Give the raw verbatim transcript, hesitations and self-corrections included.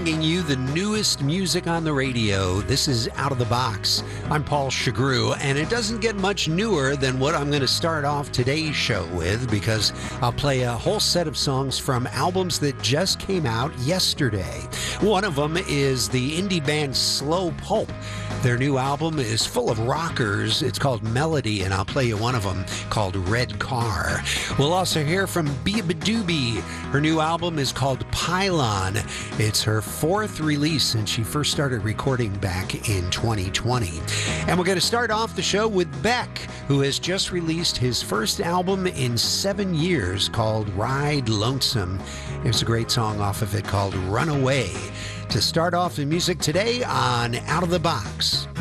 bringing you the newest music on the radio. This is Out of the Box. I'm Paul Chagru, and it doesn't get much newer than what I'm going to start off today's show with, because I'll play a whole set of songs from albums that just came out yesterday. One of them is the indie band Slow Pulp. Their new album is full of rockers. It's called Melody, and I'll play you one of them called Red Car. We'll also hear from Beabadoobee. Her new album is called Pylon. It's her fourth release since she first started recording back in twenty twenty. And we're going to start off the show with Beck, who has just released his first album in seven years called Ride Lonesome. There's a great song off of it called Runaway. To start off the music today on Out of the Box.